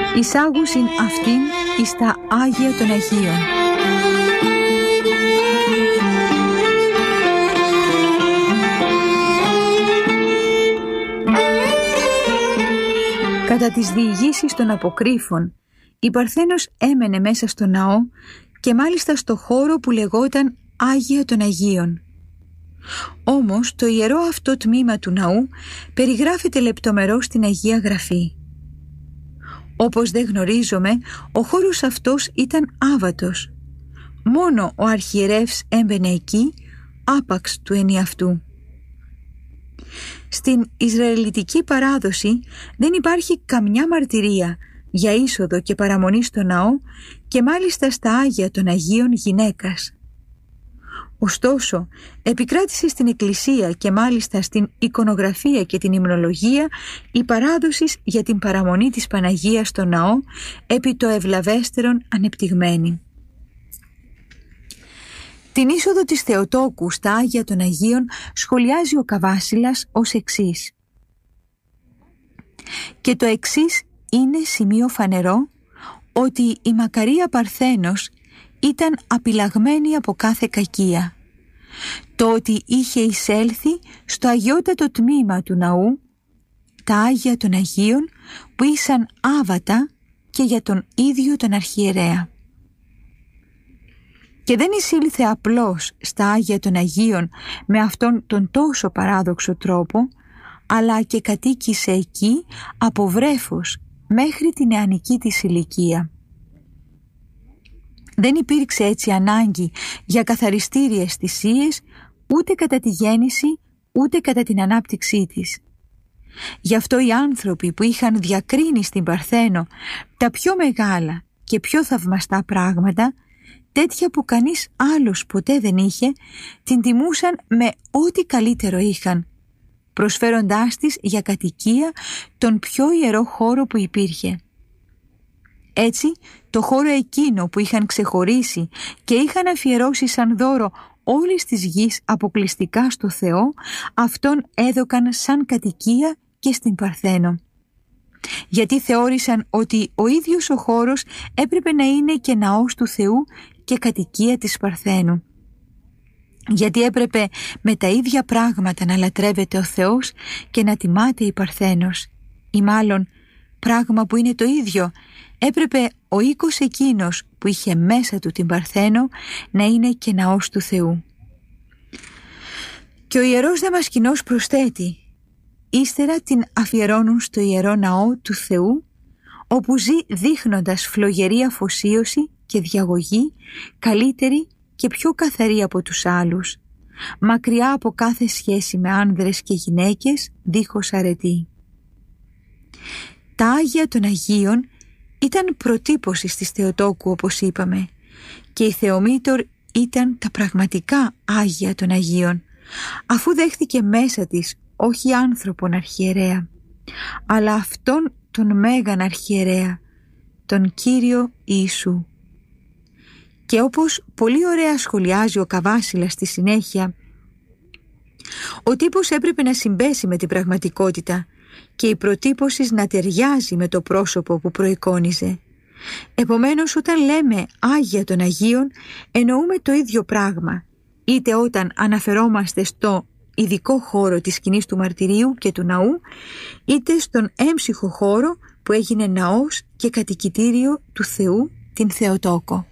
εισάγουσιν αυτήν εις τα Άγια των Αγίων. Κατά τις διηγήσεις των αποκρύφων, η Παρθένος έμενε μέσα στο ναό και μάλιστα στο χώρο που λεγόταν Άγια των Αγίων. Όμως το ιερό αυτό τμήμα του ναού περιγράφεται λεπτομερώς στην Αγία Γραφή. Όπως δεν γνωρίζομαι, ο χώρος αυτός ήταν άβατος. Μόνο ο αρχιερεύς έμπαινε εκεί, άπαξ του ενιαυτού. Στην Ισραηλιτική παράδοση δεν υπάρχει καμιά μαρτυρία για είσοδο και παραμονή στο ναό και μάλιστα στα Άγια των Αγίων γυναίκας. Ωστόσο, επικράτησε στην Εκκλησία και μάλιστα στην εικονογραφία και την υμνολογία η παράδοση για την παραμονή της Παναγίας στο ναό επί το ευλαβέστερον ανεπτυγμένη. Την είσοδο της Θεοτόκου στα Άγια των Αγίων σχολιάζει ο Καβάσιλας ως εξής. Και το εξής είναι σημείο φανερό ότι η Μακαρία Παρθένος ήταν απειλαγμένη από κάθε κακία. Το ότι είχε εισέλθει στο αγιότατο τμήμα του ναού, τα Άγια των Αγίων που ήσαν άβατα και για τον ίδιο τον αρχιερέα. Και δεν εισήλθε απλώς στα Άγια των Αγίων με αυτόν τον τόσο παράδοξο τρόπο, αλλά και κατοίκησε εκεί από βρέφος μέχρι την νεανική της ηλικία. Δεν υπήρξε έτσι ανάγκη για καθαριστήριες θυσίες ούτε κατά τη γέννηση ούτε κατά την ανάπτυξή της. Γι' αυτό οι άνθρωποι που είχαν διακρίνει στην Παρθένο τα πιο μεγάλα και πιο θαυμαστά πράγματα, τέτοια που κανείς άλλος ποτέ δεν είχε, την τιμούσαν με ό,τι καλύτερο είχαν, προσφέροντάς της για κατοικία τον πιο ιερό χώρο που υπήρχε. Έτσι, το χώρο εκείνο που είχαν ξεχωρίσει και είχαν αφιερώσει σαν δώρο όλης της γης αποκλειστικά στο Θεό, αυτόν έδωκαν σαν κατοικία και στην Παρθένο. Γιατί θεώρησαν ότι ο ίδιος ο χώρος έπρεπε να είναι και ναός του Θεού και κατοικία της Παρθένου. Γιατί έπρεπε με τα ίδια πράγματα να λατρεύεται ο Θεός και να τιμάται η Παρθένος, ή μάλλον πράγμα που είναι το ίδιο, έπρεπε ο οίκος εκείνος που είχε μέσα του την Παρθένο να είναι και ναός του Θεού. Και ο Ιερός Δαμασκηνός προσθέτει, ύστερα την αφιερώνουν στο Ιερό Ναό του Θεού, όπου ζει δείχνοντας φλογερή αφοσίωση και διαγωγή, καλύτερη και πιο καθαρή από τους άλλους, μακριά από κάθε σχέση με άνδρες και γυναίκες, δίχως αρετή. Τα Άγια των Αγίων ήταν προτύπωση της Θεοτόκου, όπως είπαμε, και η Θεομήτωρ ήταν τα πραγματικά Άγια των Αγίων, αφού δέχθηκε μέσα της όχι άνθρωπον αρχιερέα, αλλά αυτόν τον Μέγαν Αρχιερέα, τον Κύριο Ιησού. Και όπως πολύ ωραία σχολιάζει ο Καβάσιλας στη συνέχεια, ο τύπος έπρεπε να συμπέσει με την πραγματικότητα και η προτύπωση να ταιριάζει με το πρόσωπο που προεικόνιζε. Επομένως, όταν λέμε Άγια των Αγίων, εννοούμε το ίδιο πράγμα, είτε όταν αναφερόμαστε στο ειδικό χώρο της σκηνής του μαρτυρίου και του ναού, είτε στον έμψυχο χώρο που έγινε ναός και κατοικητήριο του Θεού, την Θεοτόκο.